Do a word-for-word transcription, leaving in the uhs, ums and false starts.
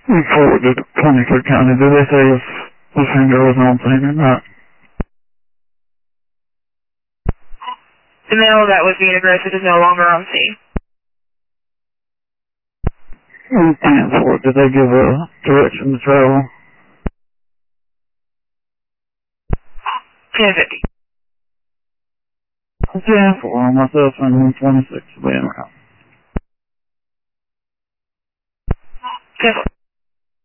We forwarded to twenty-third County. Did they say if this hangar was on thing or not? The male that was being aggressive is no longer on scene. And for it, did they give a direction to travel? ten fifty. ten for myself and one twenty-six being around. ten